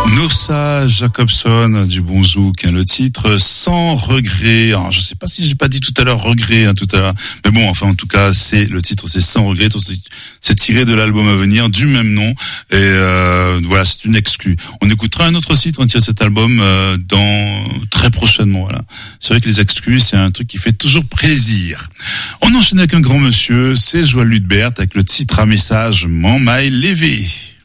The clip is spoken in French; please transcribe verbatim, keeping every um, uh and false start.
Nossa Jacobson du bon zouk, hein, le titre Sans regret. Alors, je sais pas si j'ai pas dit tout à l'heure regret, hein, tout à l'heure, mais bon, enfin en tout cas, c'est le titre, c'est Sans regret. C'est tiré de l'album à venir du même nom, et euh, voilà, c'est une exclue. On écoutera un autre titre entier de cet album euh, dans très prochainement. Voilà, c'est vrai que les exclus, c'est un truc qui fait toujours plaisir. On enchaîne avec un grand monsieur, c'est Joël Ludbert avec le titre à message M'en maille lévé.